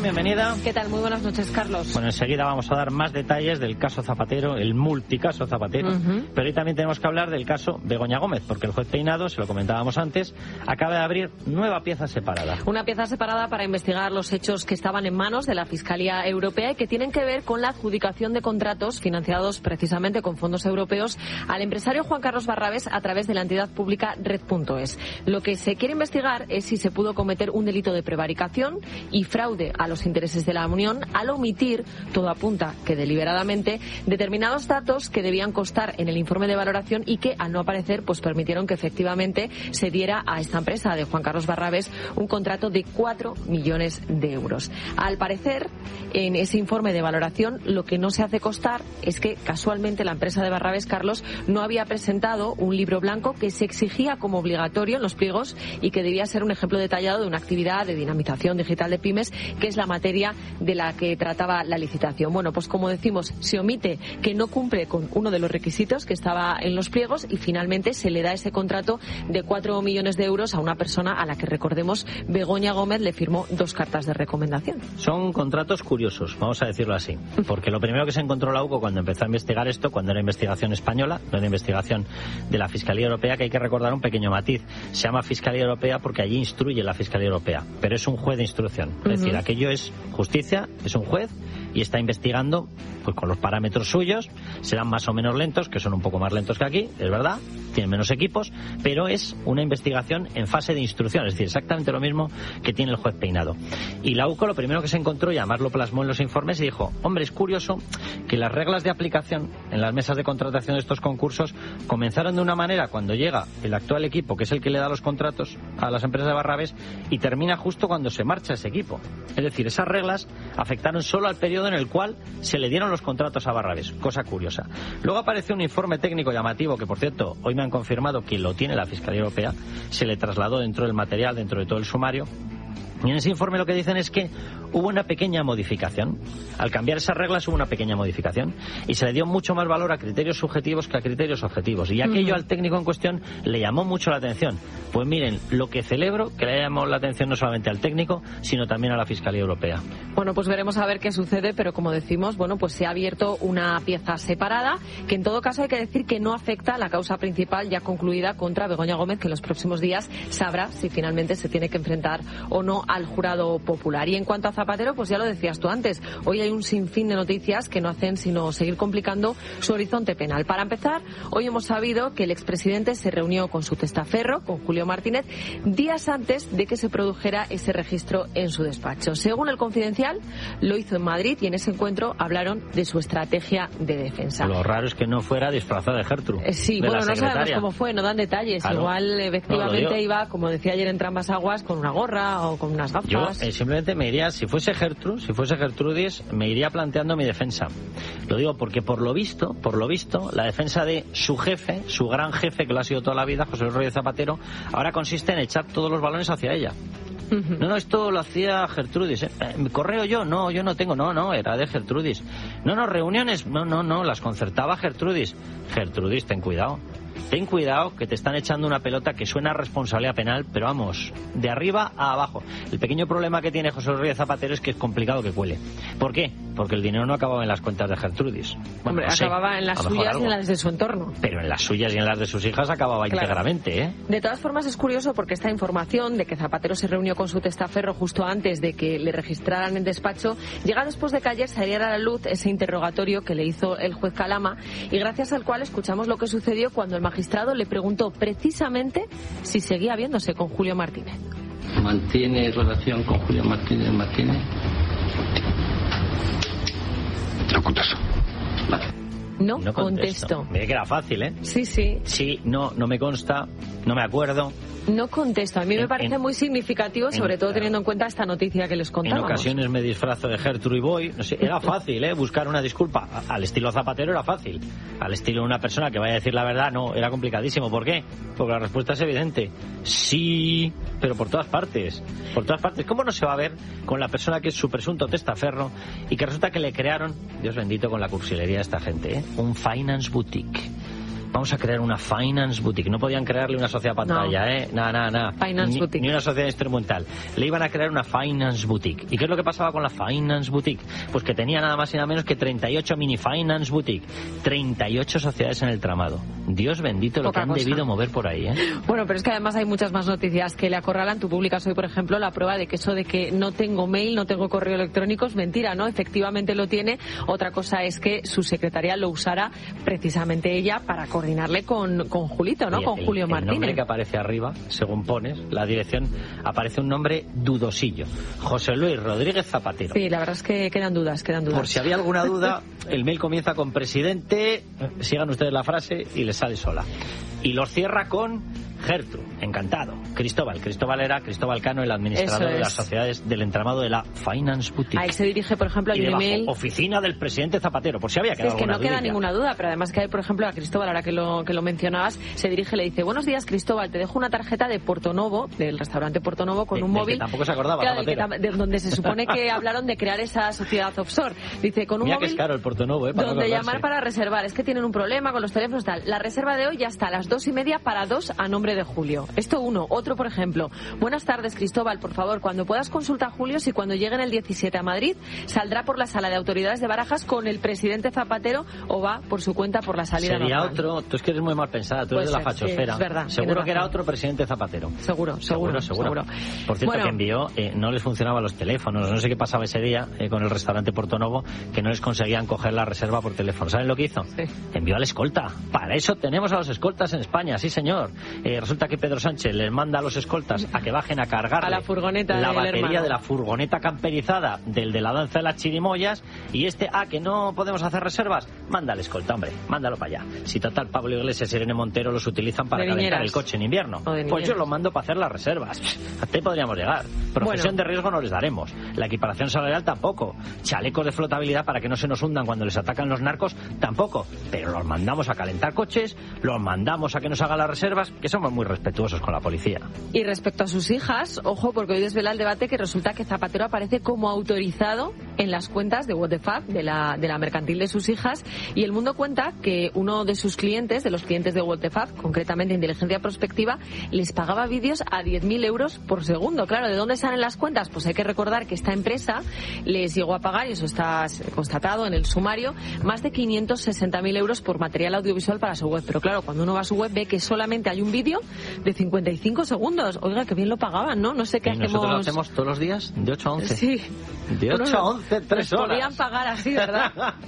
A: bienvenida.
D: ¿Qué tal? Muy buenas noches, Carlos.
A: Bueno, enseguida vamos a dar más detalles del caso Zapatero, el multicaso Zapatero, uh-huh. pero hoy también tenemos que hablar del caso Begoña Gómez, porque el juez Peinado, se lo comentábamos antes, acaba de abrir nueva pieza separada.
D: Una pieza separada para investigar los hechos que estaban en manos de la Fiscalía Europea y que tienen que ver con la adjudicación de contratos financiados precisamente con fondos europeos al empresario Juan Carlos Barrabés a través de la entidad pública Red punto es. Lo que se quiere investigar es si se pudo cometer un delito de prevaricación y fraude a los intereses de la Unión al omitir, todo apunta que deliberadamente, determinados datos que debían constar en el informe de valoración y que al no aparecer pues permitieron que efectivamente se diera a esta empresa de Juan Carlos Barrabés un contrato de cuatro millones de euros. Al parecer, en ese informe de valoración lo que no se hace constar es que casualmente la empresa de Barrabés, Carlos, no había presentado un libro blanco que se exigía como obligatorio en los pliegos y que debía ser un ejemplo detallado de una actividad de dinamización digital de pymes, que es la materia de la que trataba la licitación. Bueno, pues como decimos, se omite que no cumple con uno de los requisitos que estaba en los pliegos y finalmente se le da ese contrato de cuatro millones de euros a una persona a la que, recordemos, Begoña Gómez le firmó dos cartas de recomendación.
A: Son contratos curiosos, vamos a decirlo así, porque lo primero que se encontró la U C O cuando empezó a investigar esto, cuando era investigación española, no era investigación de la Fiscalía Europea, que hay que recordar un pequeño matiz. Se llama Fiscalía Europea porque allí instruye la Fiscalía Europea, pero es un juez de instrucción. Es uh-huh. decir, aquello es justicia, es un juez y está investigando pues con los parámetros suyos. Serán más o menos lentos, que son un poco más lentos que aquí, es verdad, tienen menos equipos, pero es una investigación en fase de instrucción, es decir, exactamente lo mismo que tiene el juez Peinado. Y la U C O lo primero que se encontró, y además lo plasmó en los informes, y dijo, hombre, es curioso que las reglas de aplicación en las mesas de contratación de estos concursos comenzaron de una manera cuando llega el actual equipo, que es el que le da los contratos a las empresas de Barrabés, y termina justo cuando se marcha ese equipo. Es decir, esas reglas afectaron solo al periodo en el cual se le dieron los contratos a Barrabés, cosa curiosa. Luego apareció un informe técnico llamativo, que por cierto, hoy me han confirmado que lo tiene la Fiscalía Europea, se le trasladó dentro del material, dentro de todo el sumario. Y en ese informe lo que dicen es que hubo una pequeña modificación. Al cambiar esas reglas hubo una pequeña modificación y se le dio mucho más valor a criterios subjetivos que a criterios objetivos. Y aquello uh-huh. al técnico en cuestión le llamó mucho la atención. Pues miren, lo que celebro, que le haya llamado la atención no solamente al técnico, sino también a la Fiscalía Europea.
D: Bueno, pues veremos a ver qué sucede, pero como decimos, bueno, pues se ha abierto una pieza separada, que en todo caso hay que decir que no afecta a la causa principal ya concluida contra Begoña Gómez, que en los próximos días sabrá si finalmente se tiene que enfrentar o no al jurado popular. Y en cuanto a Zapatero, pues ya lo decías tú antes, hoy hay un sinfín de noticias que no hacen sino seguir complicando su horizonte penal. Para empezar, hoy hemos sabido que el expresidente se reunió con su testaferro, con Julio Martínez, días antes de que se produjera ese registro en su despacho. Según el Confidencial, lo hizo en Madrid y en ese encuentro hablaron de su estrategia de defensa.
A: Lo raro es que no fuera disfrazada de Gertrude.
D: Eh, sí,
A: de
D: bueno, no sabemos cómo fue, no dan detalles. Claro. Igual, efectivamente, no, iba, como decía ayer en Trambas Aguas, con una gorra o con unas gafas.
A: Yo eh, simplemente me iría, si fuese Gertrude, si fuese Gertrudis, me iría planteando mi defensa. Lo digo porque por lo visto, por lo visto, la defensa de su jefe, su gran jefe, que lo ha sido toda la vida, José Luis Rodríguez Zapatero, ahora consiste en echar todos los balones hacia ella. Uh-huh. No, no, esto lo hacía Gertrudis. ¿eh? ¿Mi correo yo? No, yo no tengo. No, no, era de Gertrudis. No, no, reuniones. No, no, no, las concertaba Gertrudis. Gertrudis, ten cuidado. Ten cuidado que te están echando una pelota que suena a responsabilidad penal, pero vamos, de arriba a abajo. El pequeño problema que tiene José Rodríguez Zapatero es que es complicado que cuele. ¿Por qué? Porque el dinero no acababa en las cuentas de Gertrudis. Bueno,
D: Hombre,
A: no sé,
D: acababa en las suyas y en las de su entorno.
A: Pero en las suyas y en las de sus hijas acababa claro. íntegramente, ¿eh?
D: De todas formas es curioso porque esta información de que Zapatero se reunió con su testaferro justo antes de que le registraran en despacho llega después de que ayer saliera a la luz ese interrogatorio que le hizo el juez Calama y gracias al cual escuchamos lo que sucedió cuando el magistrado le preguntó precisamente si seguía viéndose con Julio Martínez.
E: ¿Mantiene relación con Julio Martínez Martínez?
B: No contesto.
E: Vale.
D: No,
A: no contesto.
D: contesto.
A: Mira que era fácil, ¿eh?
D: Sí, sí.
A: Sí, no, no me consta, no me acuerdo.
D: No contesto. A mí me parece en, muy significativo, sobre en, todo teniendo en cuenta esta noticia que les contábamos.
A: En ocasiones me disfrazo de Gertrude y voy. No sé, era fácil, ¿eh? Buscar una disculpa. Al estilo Zapatero era fácil. Al estilo de una persona que vaya a decir la verdad, no, era complicadísimo. ¿Por qué? Porque la respuesta es evidente. Sí, pero por todas partes. Por todas partes. ¿Cómo no se va a ver con la persona que es su presunto testaferro y que resulta que le crearon, Dios bendito, con la cursilería de esta gente, ¿eh? Un finance boutique. vamos a crear una Finance Boutique. No podían crearle una sociedad pantalla,
D: No.
A: ¿eh? Nada, nada, nada.
D: Finance
A: ni,
D: Boutique.
A: Ni una sociedad instrumental. Le iban a crear una Finance Boutique. ¿Y qué es lo que pasaba con la Finance Boutique? Pues que tenía nada más y nada menos que treinta y ocho mini Finance Boutique. treinta y ocho sociedades en el tramado. Dios bendito lo
D: Poca
A: que han
D: cosa.
A: debido mover por ahí, ¿eh?
D: Bueno, pero es que además hay muchas más noticias que le acorralan. Tú publicas hoy, por ejemplo, la prueba de que eso de que no tengo mail, no tengo correo electrónico es mentira, ¿no? Efectivamente lo tiene. Otra cosa es que su secretaria lo usara precisamente ella para coordinarle con, con Julito, ¿no?
A: Oye,
D: con
A: el,
D: Julio
A: el
D: Martínez.
A: nombre que aparece arriba, según pones, la dirección, aparece un nombre dudosillo. José Luis Rodríguez Zapatero.
D: Sí, la verdad es que quedan dudas, quedan dudas.
A: Por si había alguna duda, el mail comienza con presidente, sigan ustedes la frase y les sale sola. Y los cierra con Gertrude, encantado. Cristóbal, Cristóbal era Cristóbal Cano, el administrador
D: Eso
A: de las
D: es.
A: sociedades del entramado de la Finance Boutique.
D: A él se dirige, por ejemplo, hay
A: Y
D: un
A: debajo,
D: email.
A: oficina del presidente Zapatero, por si había quedado
D: Es que no
A: alguna
D: queda
A: dudilla.
D: ninguna duda, pero además que hay, por ejemplo, a Cristóbal, ahora que lo, que lo mencionabas, se dirige y le dice: buenos días, Cristóbal, te dejo una tarjeta de Portonovo, del restaurante Portonovo, con
A: De-
D: un
A: del que
D: móvil.
A: tampoco se acordaba,
D: Claro, del que
A: Zapatero.
D: tam- de donde se supone que hablaron de crear esa sociedad offshore. Dice, con un
A: Mira que
D: móvil
A: es caro el Portonovo, ¿eh? Para no
D: donde
A: acordarse.
D: llamar para reservar. Es que tienen un problema con los teléfonos tal. La reserva de hoy ya está a las dos y media para dos a nombre de Julio. Esto uno. Otro, por ejemplo. Buenas tardes, Cristóbal. Por favor, cuando puedas consulta a Julio si cuando lleguen el diecisiete a Madrid saldrá por la sala de autoridades de Barajas con el presidente Zapatero o va por su cuenta por la salida
A: Sería
D: normal.
A: otro, tú es que eres muy mal pensada, tú
D: Puede
A: eres de la
D: ser, sí,
A: fachosfera.
D: es verdad,
A: Seguro
D: tienes
A: que era
D: razón.
A: otro presidente Zapatero.
D: Seguro, seguro, seguro.
A: Por cierto,
D: Bueno.
A: que envió, eh, no les funcionaban los teléfonos, no sé qué pasaba ese día eh, con el restaurante Portonovo, que no les conseguían coger la reserva por teléfono. ¿Saben lo que hizo?
D: Sí.
A: Envió al escolta. Para eso tenemos a los escoltas en España, sí señor. Eh, resulta que Pedro Sánchez les manda a los escoltas a que bajen a cargar
D: A la furgoneta
A: la
D: del
A: batería
D: hermano.
A: de la furgoneta camperizada del de la danza de las chirimoyas, y este, ah, que no podemos hacer reservas, manda al escolta, hombre, mándalo para allá. Si total Pablo Iglesias y Irene Montero los utilizan para
D: De
A: calentar
D: niñeras.
A: el coche en invierno,
D: O de
A: pues yo
D: niñeras.
A: lo mando para hacer las reservas. Hasta ahí podríamos llegar. Profesión
D: Bueno.
A: de riesgo no les daremos. La equiparación salarial tampoco. Chalecos de flotabilidad para que no se nos hundan cuando les atacan los narcos tampoco. Pero los mandamos a calentar coches, los mandamos a que nos hagan las reservas, que somos muy respetuosos con la policía.
D: Y respecto a sus hijas, ojo, porque hoy desvela el debate que resulta que Zapatero aparece como autorizado en las cuentas de What the Fuck, de la, de la mercantil de sus hijas, y El Mundo cuenta que uno de sus clientes, de los clientes de What the Fuck, concretamente Inteligencia Prospectiva, les pagaba vídeos a diez mil euros por segundo. Claro, ¿de dónde salen las cuentas? Pues hay que recordar que esta empresa les llegó a pagar, y eso está constatado en el sumario, más de quinientos sesenta mil euros por material audiovisual para su web. Pero claro, cuando uno va a su web ve que solamente hay un vídeo de cincuenta y cinco segundos. Oiga, que bien lo pagaban, ¿no? No sé qué
A: Y
D: hacemos.
A: nosotros lo hacemos todos los días de ocho a once.
D: Sí.
A: De ocho
D: Bueno,
A: a once, tres
D: nos
A: horas.
D: podían pagar así, ¿verdad?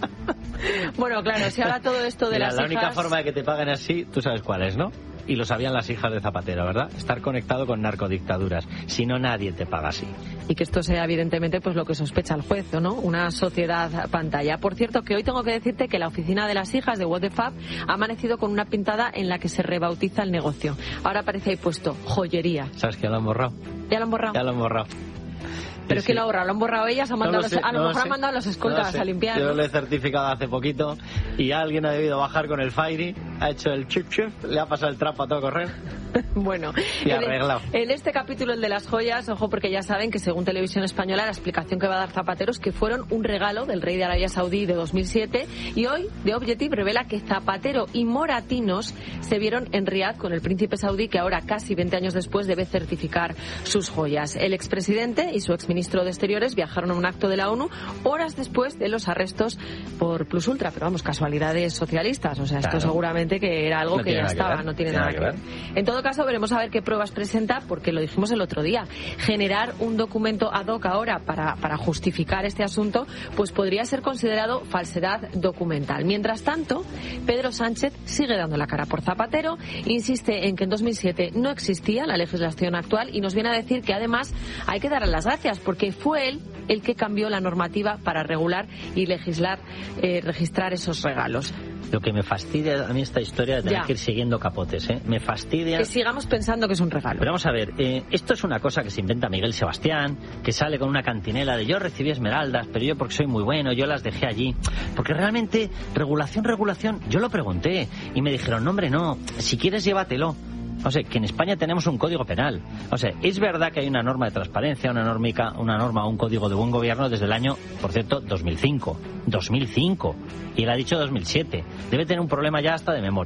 D: Bueno, claro, si ahora todo esto de
A: Mira,
D: las
A: la
D: hijas...
A: única forma de que te paguen así, tú sabes cuál es, ¿no? Y lo sabían las hijas de Zapatero, ¿verdad? Estar conectado con narcodictaduras. Si no, nadie te paga así.
D: Y que esto sea evidentemente pues lo que sospecha el juez, ¿o no? Una sociedad pantalla. Por cierto, que hoy tengo que decirte que la oficina de las hijas de What the Fuck ha amanecido con una pintada en la que se rebautiza el negocio. Ahora aparece ahí puesto joyería.
A: ¿Sabes que ya lo han borrado?
D: ¿Ya lo han borrado?
A: Ya lo han borrado.
D: ¿Pero
A: Sí,
D: quién
A: sí.
D: lo ha borrado? ¿Lo han borrado ellas? ¿Han
A: No
D: mandado
A: lo
D: los-
A: sé,
D: a lo
A: no
D: mejor
A: sé.
D: han mandado los
A: No
D: escoltas
A: lo sé.
D: a limpiar,
A: Yo
D: ¿no?
A: lo he certificado hace poquito y alguien ha debido bajar con el Fairy, ha hecho el chip chip, le ha pasado el trapo a todo correr.
D: Bueno,
A: Y
D: en,
A: arreglado.
D: en este capítulo, el de las joyas, ojo, porque ya saben que según Televisión Española la explicación que va a dar Zapatero es que fueron un regalo del rey de Arabia Saudí de dos mil siete, y hoy The Objective revela que Zapatero y Moratinos se vieron en Riad con el príncipe saudí, que ahora, casi veinte años después, debe certificar sus joyas. El expresidente y su exministro de Exteriores viajaron a un acto de la ONU horas después de los arrestos por Plus Ultra, pero vamos, casualidades socialistas, o sea, esto
A: Claro.
D: seguramente que era algo
A: No
D: que
A: tiene
D: ya
A: nada que
D: estaba,
A: ver.
D: no tiene
A: Tiene
D: nada que ver. En todo caso, veremos a ver qué pruebas presenta, porque lo dijimos el otro día. Generar un documento ad hoc ahora para, para justificar este asunto, pues podría ser considerado falsedad documental. Mientras tanto, Pedro Sánchez sigue dando la cara por Zapatero, insiste en que en dos mil siete no existía la legislación actual y nos viene a decir que además hay que darle las gracias porque fue él el que cambió la normativa para regular y legislar, eh, registrar esos regalos.
A: Lo que me fastidia a mí esta historia de tener
D: Ya.
A: que ir siguiendo capotes, ¿eh? Me fastidia.
D: Que sigamos pensando que es un regalo.
A: Pero vamos a ver, eh, esto es una cosa que se inventa Miguel Sebastián, que sale con una cantinela de yo recibí esmeraldas, pero yo porque soy muy bueno, yo las dejé allí. Porque realmente, regulación, regulación, yo lo pregunté y me dijeron, no hombre, no, si quieres llévatelo. O sea, que en España tenemos un código penal. O sea, es verdad que hay una norma de transparencia, una normica, una norma, un código de buen gobierno desde el año, por cierto, dos mil cinco. dos mil cinco. Y él ha dicho dos mil siete. Debe tener un problema ya hasta de memoria.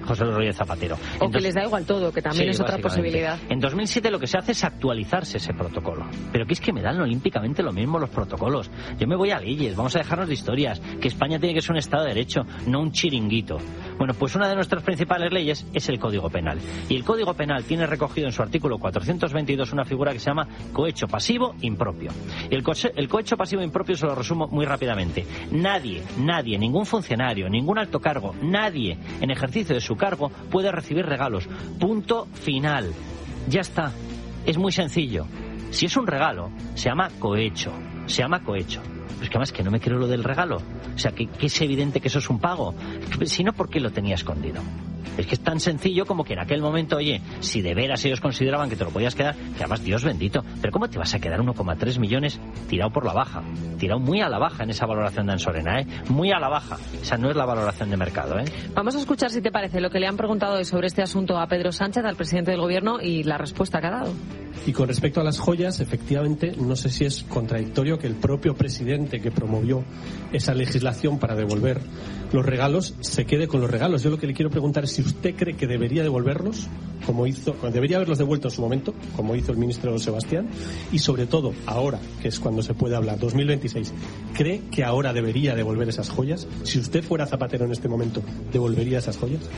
A: José Luis Rodríguez Zapatero.
D: O
A: Entonces,
D: que les da igual todo, que también
A: sí,
D: es otra posibilidad.
A: En dos mil siete lo que se hace es actualizarse ese protocolo. Pero que es que me dan olímpicamente lo mismo los protocolos. Yo me voy a leyes, vamos a dejarnos de historias, que España tiene que ser un Estado de Derecho, no un chiringuito. Bueno, pues una de nuestras principales leyes es el Código Penal. Y el Código Penal tiene recogido en su artículo cuatrocientos veintidós una figura que se llama cohecho pasivo impropio. Y el, co el cohecho pasivo impropio se lo resumo muy rápidamente. Nadie, nadie, ningún funcionario, ningún alto cargo, nadie en ejercicio de su cargo puede recibir regalos. Punto final. Ya está. Es muy sencillo. Si es un regalo, se llama cohecho. Se llama cohecho. Pues que además que no me creo lo del regalo. O sea, que, que es evidente que eso es un pago. Si no, ¿por qué lo tenía escondido? Es que es tan sencillo como que en aquel momento, oye, si de veras ellos consideraban que te lo podías quedar, que además, Dios bendito, pero ¿cómo te vas a quedar uno coma tres millones tirado por la baja? Tirado muy a la baja en esa valoración de Ansorena, ¿eh? Muy a la baja. Esa no es la valoración de mercado, ¿eh?
D: Vamos a escuchar, si te parece, lo que le han preguntado hoy sobre este asunto a Pedro Sánchez, al presidente del Gobierno, y la respuesta que ha dado.
F: Y con respecto a las joyas, efectivamente, no sé si es contradictorio que el propio presidente que promovió esa legislación para devolver los regalos se quede con los regalos. Yo lo que le quiero preguntar es si usted cree que debería devolverlos, como hizo, debería haberlos devuelto en su momento, como hizo el ministro Sebastián, y sobre todo ahora, que es cuando se puede hablar, dos mil veintiséis, ¿cree que ahora debería devolver esas joyas? Si usted fuera Zapatero en este momento, ¿devolvería esas joyas?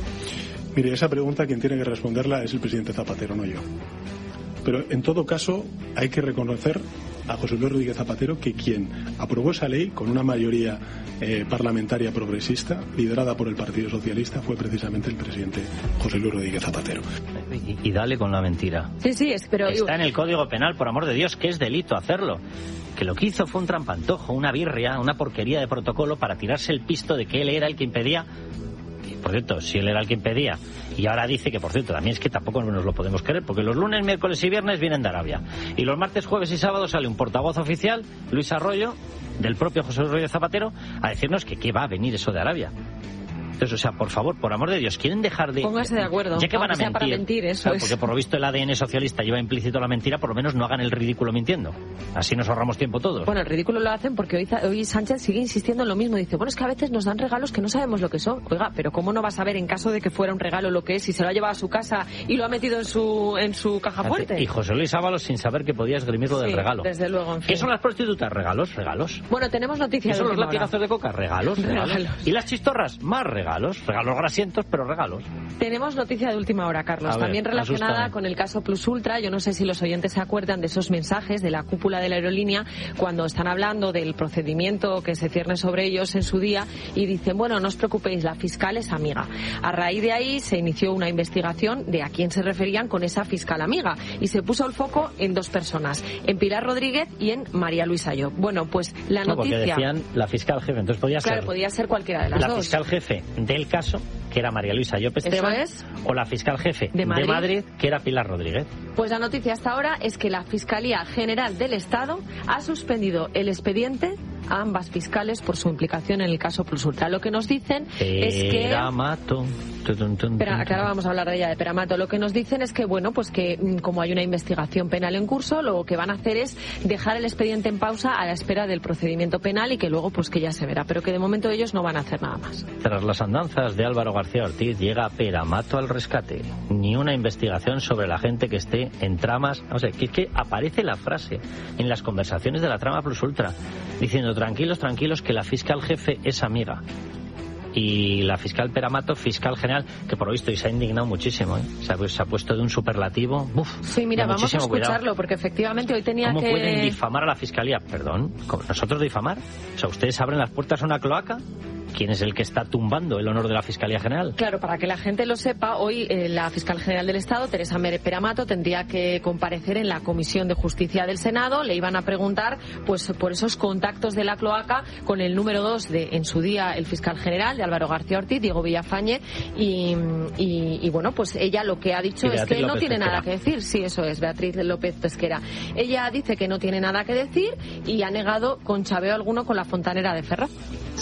C: Mire, esa pregunta quien tiene que responderla es el presidente Zapatero, no yo. Pero en todo caso hay que reconocer a José Luis Rodríguez Zapatero que quien aprobó esa ley con una mayoría eh, parlamentaria progresista liderada por el Partido Socialista fue precisamente el presidente José Luis Rodríguez Zapatero.
A: Y, y dale con la mentira.
D: Sí, sí, es, pero...
A: Está en el Código Penal, por amor de Dios, que es delito hacerlo. Que lo que hizo fue un trampantojo, una birria, una porquería de protocolo para tirarse el pisto de que él era el que impedía. Por cierto, si él era el que impedía, y ahora dice que, por cierto, también es que tampoco nos lo podemos creer, porque los lunes, miércoles y viernes vienen de Arabia, y los martes, jueves y sábados sale un portavoz oficial, Luis Arroyo, del propio José Luis Rodríguez Zapatero, a decirnos que qué va a venir eso de Arabia. Entonces, o sea, por favor, por amor de Dios, quieren dejar de...
D: Pónganse de acuerdo.
A: Ya que van a mentir,
D: para mentir eso
A: claro,
D: es.
A: porque por lo visto el A D N socialista lleva implícito la mentira, por lo menos no hagan el ridículo mintiendo. Así nos ahorramos tiempo todos.
D: Bueno, el ridículo lo hacen porque hoy, hoy Sánchez sigue insistiendo en lo mismo. Dice, bueno, es que a veces nos dan regalos que no sabemos lo que son. Oiga, pero ¿cómo no va a saber en caso de que fuera un regalo lo que es si se lo ha llevado a su casa y lo ha metido en su en su caja fuerte?
A: Y José Luis Ábalos sin saber que podía esgrimir lo del
D: sí,
A: regalo.
D: Desde luego, en fin.
A: ¿Qué son las prostitutas? Regalos, regalos.
D: Bueno, tenemos noticias.
A: ¿Qué son los latigazos de coca? Regalos, regalos, regalos. ¿Y las chistorras? Más regalos. Regalos grasientos, pero regalos.
D: Tenemos noticia de última hora, Carlos,
A: a
D: también
A: ver,
D: relacionada
A: asústame.
D: con el caso Plus Ultra. Yo no sé si los oyentes se acuerdan de esos mensajes de la cúpula de la aerolínea cuando están hablando del procedimiento que se cierne sobre ellos en su día y dicen, bueno, no os preocupéis, la fiscal es amiga. A raíz de ahí se inició una investigación de a quién se referían con esa fiscal amiga y se puso el foco en dos personas, en Pilar Rodríguez y en María Luisa Ayó. Bueno, pues la
A: no,
D: noticia...
A: porque decían la fiscal jefe, entonces podía
D: claro,
A: ser...
D: podía ser cualquiera de las
A: la
D: dos.
A: La fiscal jefe del caso, que era María Luisa Ayó Esteban,
D: es.
A: o la fiscal jefe
D: de Madrid.
A: de Madrid, que era Pilar Rodríguez.
D: Pues la noticia hasta ahora es que la Fiscalía General del Estado ha suspendido el expediente a ambas fiscales por su implicación en el caso Plus Ultra. Lo que nos dicen es que...
A: Peramato.
D: Espera, que ahora vamos a hablar de ella, de Peramato. Lo que nos dicen es que, bueno, pues que como hay una investigación penal en curso, lo que van a hacer es dejar el expediente en pausa a la espera del procedimiento penal y que luego pues que ya se verá, pero que de momento ellos no van a hacer nada más.
A: Tras las andanzas de Álvaro García Ortiz llega Peramato al rescate. Ni una investigación sobre la gente que esté en tramas. O sea, que es que aparece la frase en las conversaciones de la trama Plus Ultra diciendo tranquilos, tranquilos, que la fiscal jefe es amiga. Y la fiscal Peramato, fiscal general, que por lo visto y se ha indignado muchísimo, ¿eh? Se ha, se ha puesto de un superlativo. Uf,
D: sí, mira, vamos a escucharlo, cuidado. Porque efectivamente hoy tenía
A: ¿Cómo
D: que...
A: ¿Cómo pueden difamar a la fiscalía? Perdón, ¿nosotros difamar? O sea, ¿ustedes abren las puertas a una cloaca? ¿Quién es el que está tumbando el honor de la Fiscalía General?
D: Claro, para que la gente lo sepa, hoy eh, la Fiscal General del Estado, Teresa Mere Peramato, tendría que comparecer en la Comisión de Justicia del Senado. Le iban a preguntar pues por esos contactos de la cloaca con el número dos de, en su día, el Fiscal General, de Álvaro García Ortiz, Diego Villafañe, y, y, y bueno, pues ella lo que ha dicho es que no tiene nada que decir. Sí, eso es, Beatriz López Pesquera. Ella dice que no tiene nada que decir y ha negado con chabeo alguno con la fontanera de Ferraz.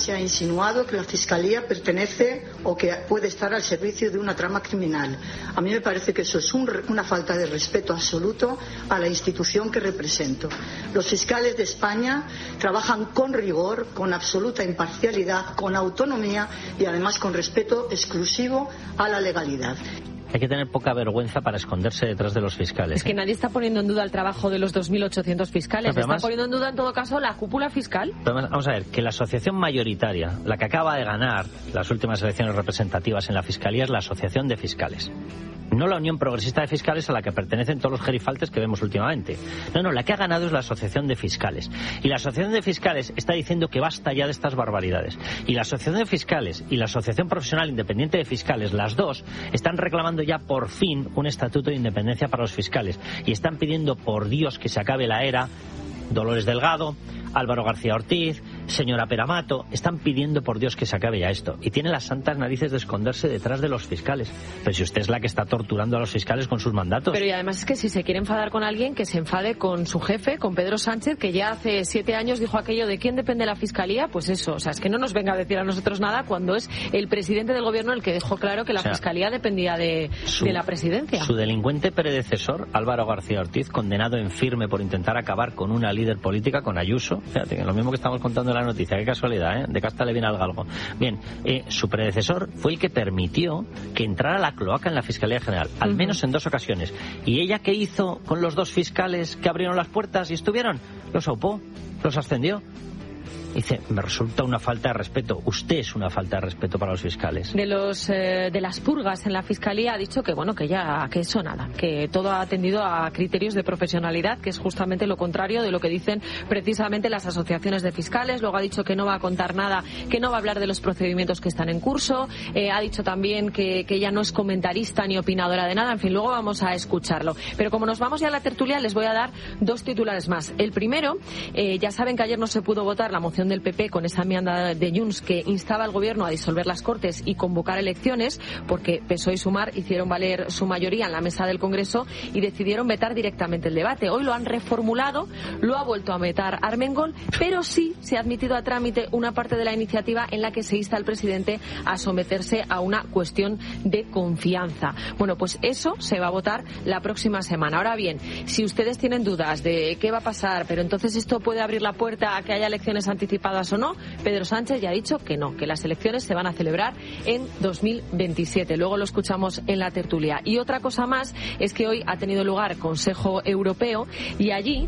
G: se ha insinuado que la Fiscalía pertenece o que puede estar al servicio de una trama criminal. A mí me parece que eso es un, una falta de respeto absoluto a la institución que represento. Los fiscales de España trabajan con rigor, con absoluta imparcialidad, con autonomía y además con respeto exclusivo a la legalidad.
A: Hay que tener poca vergüenza para esconderse detrás de los fiscales.
D: Es que nadie está poniendo en duda el trabajo de los dos mil ochocientos fiscales.
A: Pero
D: Está
A: además,
D: poniendo en duda, en todo caso, la cúpula fiscal.
A: Pero además, vamos a ver, que la asociación mayoritaria, la que acaba de ganar las últimas elecciones representativas en la Fiscalía, es la Asociación de Fiscales. No la Unión Progresista de Fiscales a la que pertenecen todos los gerifaltes que vemos últimamente. No, no, la que ha ganado es la Asociación de Fiscales. Y la Asociación de Fiscales está diciendo que basta ya de estas barbaridades. Y la Asociación de Fiscales y la Asociación Profesional Independiente de Fiscales, las dos, están reclamando ya por fin un estatuto de independencia para los fiscales. Y están pidiendo, por Dios, que se acabe la era Dolores Delgado, Álvaro García Ortiz, señora Peramato, están pidiendo por Dios que se acabe ya esto. Y tiene las santas narices de esconderse detrás de los fiscales. Pero si usted es la que está torturando a los fiscales con sus mandatos.
D: Pero y además es que si se quiere enfadar con alguien, que se enfade con su jefe, con Pedro Sánchez, que ya hace siete años dijo aquello de ¿quién depende de la Fiscalía? Pues eso, o sea, es que no nos venga a decir a nosotros nada cuando es el presidente del gobierno el que dejó claro que la o sea, Fiscalía dependía de, su, de la presidencia.
A: Su delincuente predecesor, Álvaro García Ortiz, condenado en firme por intentar acabar con una líder política, con Ayuso. Fíjate, lo mismo que estamos contando en la noticia, qué casualidad, ¿eh? De casta le viene al galgo. Bien, eh, su predecesor fue el que permitió que entrara la cloaca en la Fiscalía General, al uh-huh. menos en dos ocasiones. ¿Y ella qué hizo con los dos fiscales que abrieron las puertas y estuvieron? Los aupó, los ascendió. Dice, me resulta una falta de respeto. Usted es una falta de respeto para los fiscales.
D: De los eh, de las purgas en la Fiscalía ha dicho que bueno que ya que eso nada, que todo ha atendido a criterios de profesionalidad, que es justamente lo contrario de lo que dicen precisamente las asociaciones de fiscales. Luego ha dicho que no va a contar nada, que no va a hablar de los procedimientos que están en curso. Eh, ha dicho también que, que ella no es comentarista ni opinadora de nada. En fin, luego vamos a escucharlo. Pero como nos vamos ya a la tertulia, les voy a dar dos titulares más. El primero, eh, ya saben que ayer no se pudo votar la moción del P P con esa enmienda de Junts que instaba al gobierno a disolver las Cortes y convocar elecciones, porque P S O E y Sumar hicieron valer su mayoría en la mesa del Congreso y decidieron vetar directamente el debate. Hoy lo han reformulado, lo ha vuelto a vetar Armengol, pero sí se ha admitido a trámite una parte de la iniciativa en la que se insta al presidente a someterse a una cuestión de confianza. Bueno, pues eso se va a votar la próxima semana. Ahora bien, si ustedes tienen dudas de qué va a pasar, pero entonces esto puede abrir la puerta a que haya elecciones anticipadas o no, Pedro Sánchez ya ha dicho que no, que las elecciones se van a celebrar en dos mil veintisiete. Luego lo escuchamos en la tertulia. Y otra cosa más es que hoy ha tenido lugar Consejo Europeo y allí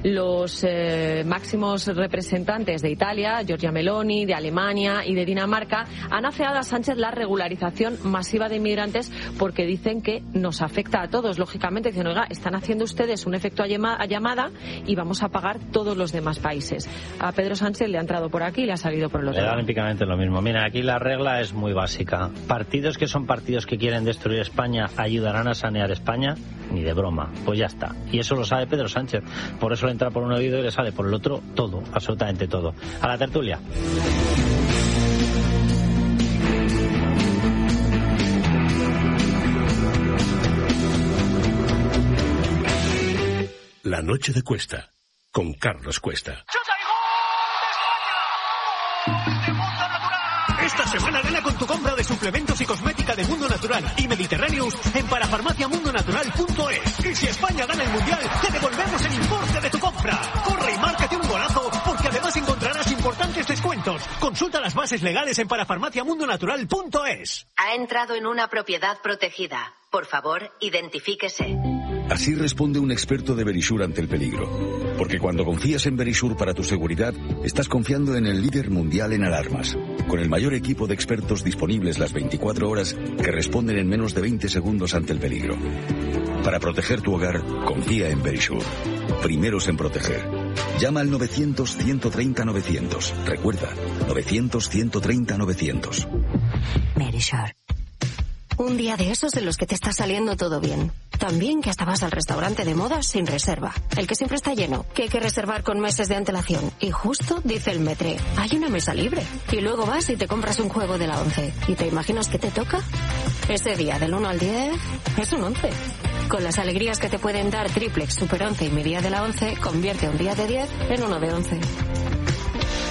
D: los eh, máximos representantes de Italia, Giorgia Meloni, de Alemania y de Dinamarca, han afeado a Sánchez la regularización masiva de inmigrantes porque dicen que nos afecta a todos. Lógicamente dicen, oiga, están haciendo ustedes un efecto a llamada y vamos a pagar todos los demás países. A Pedro Sánchez le ha entrado por aquí y le ha salido por el otro.
A: Le da olímpicamente lo mismo. Mira, aquí la regla es muy básica. Partidos que son partidos que quieren destruir España ayudarán a sanear España, ni de broma. Pues ya está. Y eso lo sabe Pedro Sánchez. Por eso le entra por un oído y le sale por el otro todo, absolutamente todo. A la tertulia.
B: La noche de Cuesta, con Carlos Cuesta.
H: Esta semana gana con tu compra de suplementos y cosmética de Mundo Natural y Mediterráneos en parafarmacia mundo natural punto es. Y si España gana el Mundial, te devolvemos el importe de tu compra. Corre y márcate un golazo, porque además encontrarás importantes descuentos. Consulta las bases legales en parafarmacia mundo natural punto es.
I: Ha entrado en una propiedad protegida. Por favor, identifíquese.
J: Así responde un experto de Verisure ante el peligro. Porque cuando confías en Verisure para tu seguridad, estás confiando en el líder mundial en alarmas. Con el mayor equipo de expertos disponibles las veinticuatro horas que responden en menos de veinte segundos ante el peligro. Para proteger tu hogar, confía en Verisure. Primeros en proteger. Llama al novecientos, ciento treinta, novecientos. Recuerda, novecientos, ciento treinta, novecientos.
K: Verisure. Un día de esos en los que te está saliendo todo bien. También que hasta vas al restaurante de moda sin reserva. El que siempre está lleno, que hay que reservar con meses de antelación. Y justo dice el metre, hay una mesa libre. Y luego vas y te compras un juego de la once. ¿Y te imaginas qué te toca? Ese día del uno al diez es un once. Con las alegrías que te pueden dar Triplex, Super once y mi día de la once, convierte un día de diez en uno de once.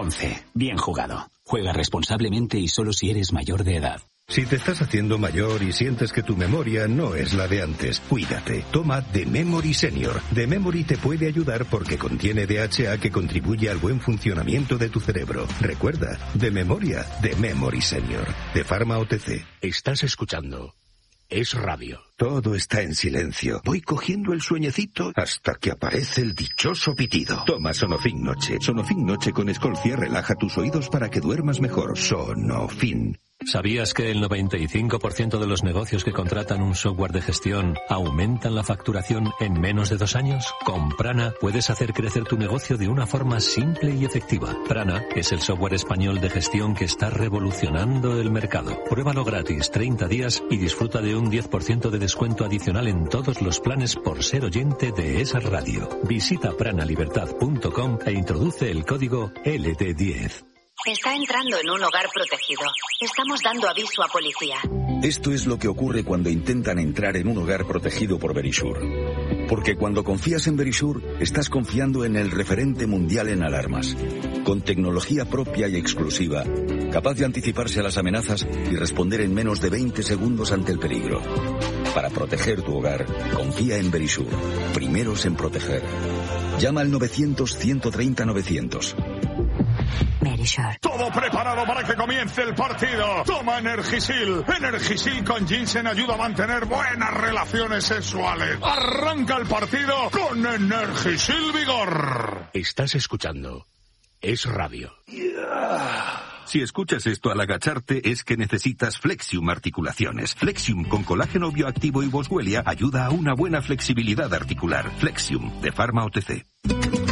L: once. Bien jugado. Juega responsablemente y solo si eres mayor de edad.
M: Si te estás haciendo mayor y sientes que tu memoria no es la de antes, cuídate. Toma The Memory Senior. The Memory te puede ayudar porque contiene D H A que contribuye al buen funcionamiento de tu cerebro. Recuerda, de memoria, The Memory Senior. De Pharma O T C.
B: Estás escuchando Es Radio.
M: Todo está en silencio. Voy cogiendo el sueñecito hasta que aparece el dichoso pitido. Toma Sonofin Noche. Sonofin Noche con Escolcia relaja tus oídos para que duermas mejor. Sonofin.
N: ¿Sabías que el noventa y cinco por ciento de los negocios que contratan un software de gestión aumentan la facturación en menos de dos años? Con Prana puedes hacer crecer tu negocio de una forma simple y efectiva. Prana es el software español de gestión que está revolucionando el mercado. Pruébalo gratis treinta días y disfruta de un diez por ciento de descuento adicional en todos los planes por ser oyente de esa radio. Visita pranalibertad punto com e introduce el código L D diez.
I: Está entrando en un hogar protegido. Estamos dando aviso a policía.
J: Esto es lo que ocurre cuando intentan entrar en un hogar protegido por Verisure. Porque cuando confías en Verisure, estás confiando en el referente mundial en alarmas. Con tecnología propia y exclusiva, capaz de anticiparse a las amenazas y responder en menos de veinte segundos ante el peligro. Para proteger tu hogar, confía en Verisure. Primeros en proteger. Llama al novecientos, ciento treinta, novecientos.
O: Verisure. Todo preparado para que comience el partido. Toma Energisil. Energisil con ginseng ayuda a mantener buenas relaciones sexuales. Arranca el partido con Energisil Vigor.
B: Estás escuchando Es Radio.
M: Si escuchas esto al agacharte es que necesitas Flexium Articulaciones. Flexium con colágeno bioactivo y boswellia ayuda a una buena flexibilidad articular. Flexium de Pharma O T C.